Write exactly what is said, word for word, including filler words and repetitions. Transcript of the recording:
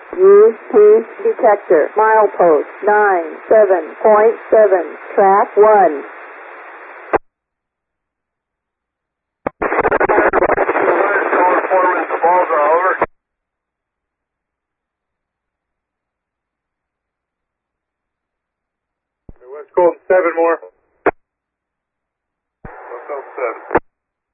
U P detector, milepost nine seven point seven, track one. West Colton, seven more.